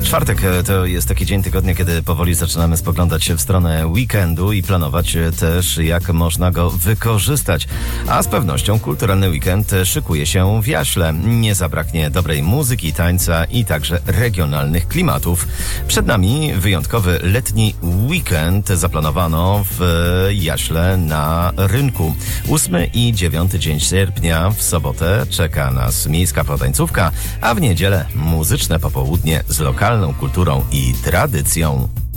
Czwartek to jest taki dzień tygodnia, kiedy powoli zaczynamy spoglądać się w stronę weekendu i planować też, jak można go wykorzystać. A z pewnością kulturalny weekend szykuje się w Jaśle. Nie zabraknie dobrej muzyki, tańca i także regionalnych klimatów. Przed nami wyjątkowy letni weekend zaplanowano w Jaśle na rynku. 8 i 9 dzień sierpnia w sobotę czeka nas miejska potańcówka, a w niedzielę muzyczne popołudnie z lokalną kulturą i tradycją.